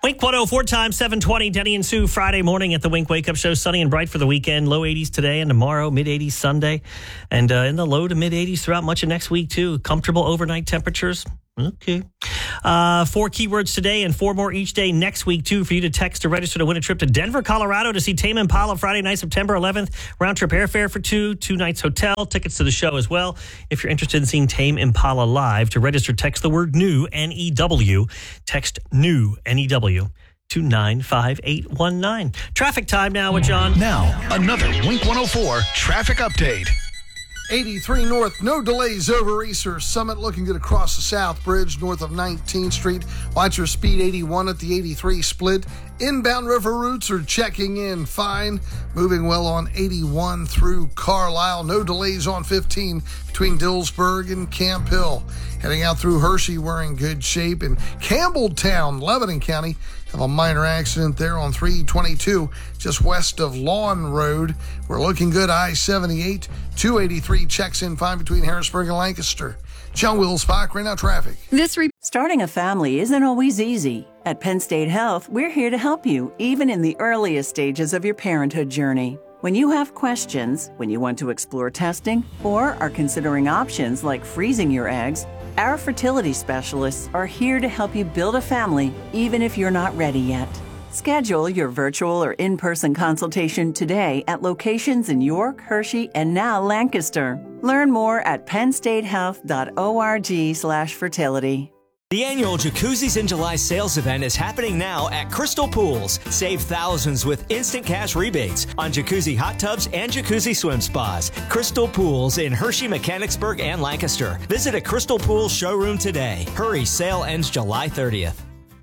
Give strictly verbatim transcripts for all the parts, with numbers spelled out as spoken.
Wink one oh four time, seven twenty. Denny and Sue, Friday morning at the Wink Wake Up Show. Sunny and bright for the weekend. Low eighties today and tomorrow. Mid eighties Sunday. And uh, in the low to mid eighties throughout much of next week, too. Comfortable overnight temperatures. Okay. Uh, four keywords today and four more each day next week, too, for you to text to register to win a trip to Denver, Colorado to see Tame Impala Friday night, September eleventh. Round trip airfare for two, two nights hotel, tickets to the show as well. If you're interested in seeing Tame Impala live, to register, text the word new, N E W. Text new, N E W. to nine five eight one nine. Traffic time now with John. Now, another Wink one oh four traffic update. eighty-three North, no delays over Easter Summit. Looking good across the South Bridge north of nineteenth Street. Watch your speed eighty-one at the eighty-three split. Inbound river routes are checking in fine. Moving well on eighty-one through Carlisle. No delays on fifteen between Dillsburg and Camp Hill. Heading out through Hershey, we're in good shape. In Campbelltown, Lebanon County, have a minor accident there on three twenty-two, just west of Lawn Road. We're looking good. I seventy-eight, two eighty-three checks in fine between Harrisburg and Lancaster. John Wills-Bach, right now traffic. This re- Starting a family isn't always easy. At Penn State Health, we're here to help you, even in the earliest stages of your parenthood journey. When you have questions, when you want to explore testing, or are considering options like freezing your eggs, our fertility specialists are here to help you build a family, even if you're not ready yet. Schedule your virtual or in-person consultation today at locations in York, Hershey, and now Lancaster. Learn more at pennstatehealth.org slash fertility. The annual Jacuzzis in July sales event is happening now at Crystal Pools. Save thousands with instant cash rebates on jacuzzi hot tubs and jacuzzi swim spas. Crystal Pools in Hershey, Mechanicsburg, and Lancaster. Visit a Crystal Pools showroom today. Hurry, sale ends July thirtieth.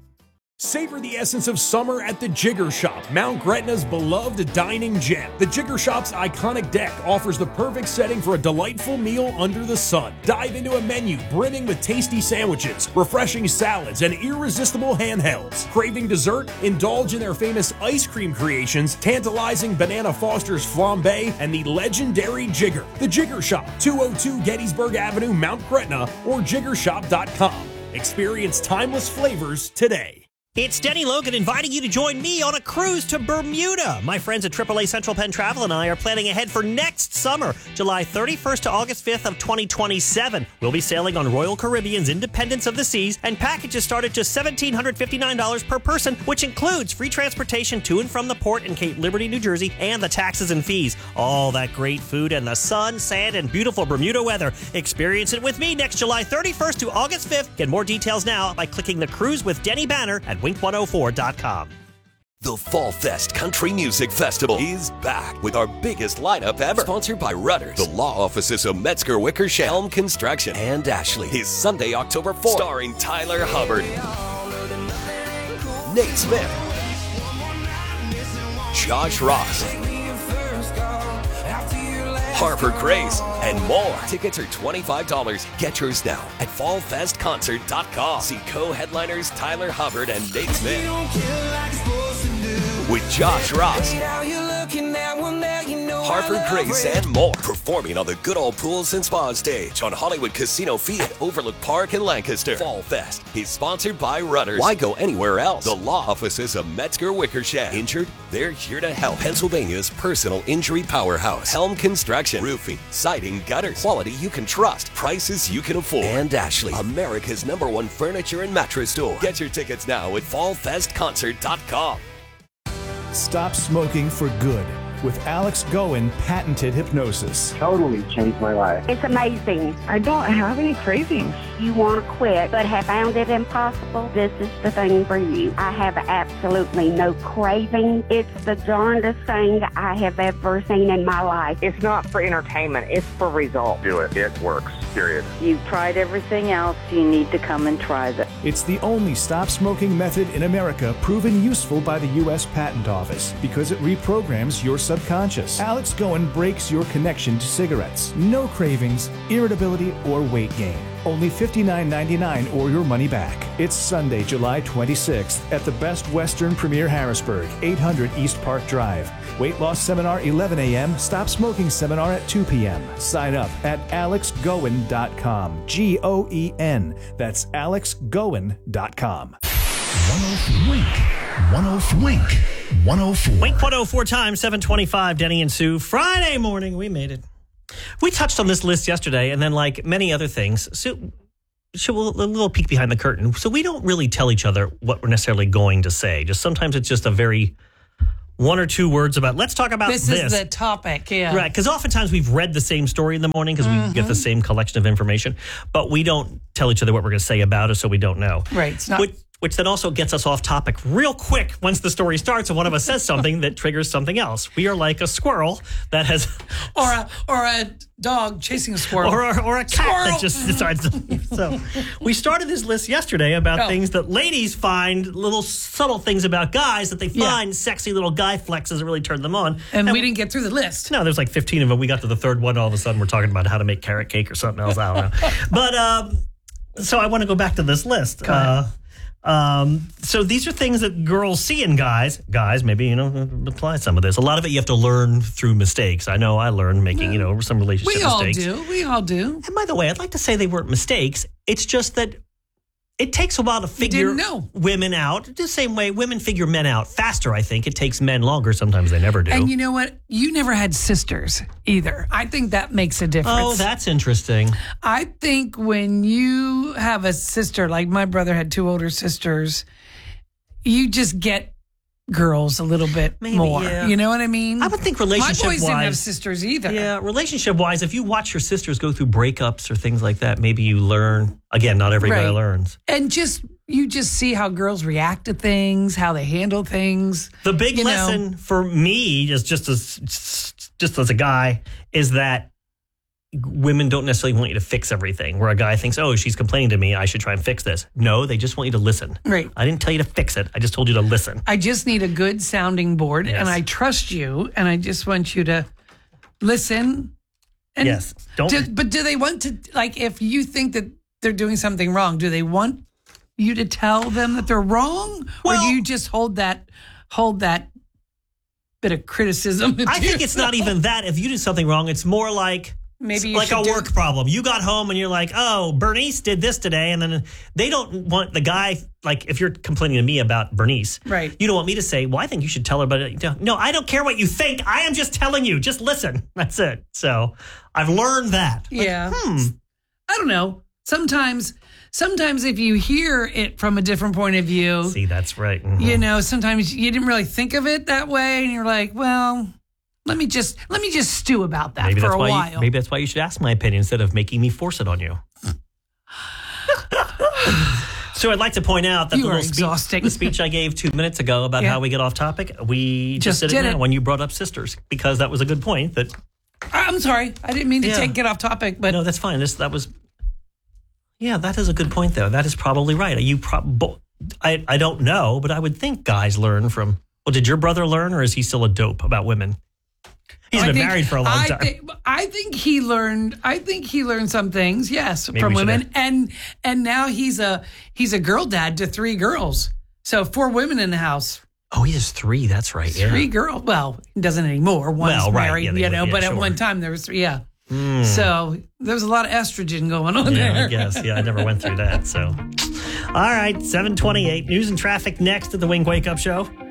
Savor the essence of summer at the Jigger Shop, Mount Gretna's beloved dining gem. The Jigger Shop's iconic deck offers the perfect setting for a delightful meal under the sun. Dive into a menu brimming with tasty sandwiches, refreshing salads, and irresistible handhelds. Craving dessert? Indulge in their famous ice cream creations, tantalizing Banana Foster's flambe, and the legendary Jigger. The Jigger Shop, two oh two Gettysburg Avenue, Mount Gretna, or jigger shop dot com. Experience timeless flavors today. It's Denny Logan inviting you to join me on a cruise to Bermuda. My friends at triple A Central Penn Travel and I are planning ahead for next summer, July thirty-first to August fifth of twenty twenty-seven. We'll be sailing on Royal Caribbean's Independence of the Seas, and packages start at just one thousand seven hundred fifty-nine dollars per person, which includes free transportation to and from the port in Cape Liberty, New Jersey, and the taxes and fees. All that great food and the sun, sand, and beautiful Bermuda weather. Experience it with me next July thirty-first to August fifth. Get more details now by clicking the Cruise with Denny banner at wink one oh four dot com. The Fall Fest Country Music Festival is back with our biggest lineup ever. Sponsored by Rudders, the law offices of Metzger Wickersham, Helm Construction, and Ashley. Is Sunday, October fourth. Starring Tyler Hubbard, Nate Smith, Josh Ross, Harper Grace, and more. Tickets are twenty-five dollars. Get yours now at fall fest concert dot com. See co-headliners Tyler Hubbard and Nate Smith with Josh Ross, Harper Grace, and more. Performing on the Good Old Pools and Spa stage on Hollywood Casino Field at Overlook Park in Lancaster. Fall Fest is sponsored by Rudders. Why go anywhere else? The law offices of Metzger Wickersham. Injured? They're here to help. Pennsylvania's personal injury powerhouse. Helm Construction. Roofing, siding, gutters. Quality you can trust. Prices you can afford. And Ashley, America's number one furniture and mattress store. Get your tickets now at fall fest concert dot com. Stop smoking for good with Alex Goen patented hypnosis. Totally changed my life. It's amazing. I don't have any cravings. You want to quit but have found it impossible? This is the thing for you. I have absolutely no craving. It's the darndest thing I have ever seen in my life. It's not for entertainment. It's for results. Do it. It works. Period. You've tried everything else. You need to come and try this. It's the only stop smoking method in America proven useful by the U S Patent Office because it reprograms your subconscious. Alex Goen breaks your connection to cigarettes. No cravings, irritability, or weight gain. Only fifty-nine ninety-nine or your money back. It's Sunday, July twenty-sixth at the Best Western Premier Harrisburg, eight hundred East Park Drive. Weight loss seminar eleven a.m. Stop smoking seminar at two p.m. Sign up at alex goen dot com. G O E N. That's alex goen dot com. one oh four. Wink. one oh four. Wink. one oh four. Wink one oh four times, seven twenty-five, Denny and Sue. Friday morning, we made it. We touched on this list yesterday, and then like many other things, Sue, a little peek behind the curtain. So we don't really tell each other what we're necessarily going to say. Just sometimes it's just a very one or two words about, let's talk about this. This is the topic, yeah. Right, because oftentimes we've read the same story in the morning because Mm-hmm. we get the same collection of information, but we don't tell each other what we're going to say about it, so we don't know. Right, it's not... Which, which then also gets us off topic real quick once the story starts and one of us says something that triggers something else. We are like a squirrel that has... Or a, or a dog chasing a squirrel. Or a, or a cat Squirrel. that just decides to... So we started this list yesterday about Oh. things that ladies find, little subtle things about guys that they Yeah. find sexy little guy flexes that really turn them on. And, and we didn't get through the list. No, there's like fifteen of them. We got to the third one. All of a sudden, we're talking about how to make carrot cake or something else. I don't know. But um, so I want to go back to this list. Go ahead. Uh, um, so these are things that girls see in guys. Guys, maybe, you know, apply some of this. A lot of it you have to learn through mistakes. I know I learned making, you know, some relationship We all mistakes. do. We all do. And by the way, I'd like to say they weren't mistakes. It's just that it takes a while to figure didn't know. women out. The same way women figure men out faster, I think. It takes men longer. Sometimes they never do. And you know what? You never had sisters either. I think that makes a difference. Oh, that's interesting. I think when you have a sister, like my brother had two older sisters, you just get girls a little bit Maybe, more. yeah. You know what I mean? I would think My boys relationship-wise- didn't have sisters either. Yeah, relationship-wise, if you watch your sisters go through breakups or things like that, maybe you learn. Again, not every guy Right. learns. And just you just see how girls react to things, how they handle things. The big you know. lesson for me, is just as just as a guy, is that women don't necessarily want you to fix everything. Where a guy thinks, "Oh, she's complaining to me, I should try and fix this." No, they just want you to listen. Right. I didn't tell you to fix it. I just told you to listen. I just need a good sounding board, Yes. and I trust you, and I just want you to listen. And Yes. Don't. do, but do they want to, like, if you think that they're doing something wrong, do they want you to tell them that they're wrong, Well- or do you just hold that hold that bit of criticism? I think it's not even that. If you do something wrong, it's more like Maybe you like should a do- work problem. You got home and you're like, "Oh, Bernice did this today," and then they don't want the guy. Like, if you're complaining to me about Bernice, Right. You don't want me to say, "Well, I think you should tell her about it." No, I don't care what you think. I am just telling you. Just listen. That's it. So I've learned that. Like, Yeah. Hmm. I don't know. Sometimes, sometimes if you hear it from a different point of view, See, that's right. Mhm. you know, sometimes you didn't really think of it that way, and you're like, well, let me just let me just stew about that Maybe for that's a why. while. You, maybe that's why you should ask my opinion instead of making me force it on you. So I'd like to point out that You the are little speech, exhausting. the speech I gave two minutes ago about Yeah. how we get off topic, we just, Just did, did it it. now when you brought up sisters, because that was a good point. That I'm sorry, I didn't mean to Yeah. take get off topic, but no, that's fine. This that was, yeah, that is a good point though. That is probably right. You prob, I I don't know, but I would think guys learn from. Well, did your brother learn, or is he still a dope about women? He's I been think- married for a long I time. Think, I think he learned. I think he learned some things, yes, Maybe from we should women, have- and and now he's a he's a girl dad to three girls, so four women in the house. Oh, he has three. That's right. Yeah. Three girls. Well, he doesn't anymore. One's Well, right, married, yeah, they you would- know. yeah, but at sure. one time there was three. Yeah. Mm. So there was a lot of estrogen going on Yeah, there. I guess. Yeah, I never went through that. So, all right, seven twenty-eight. News and traffic next at the Wink Wake Up Show.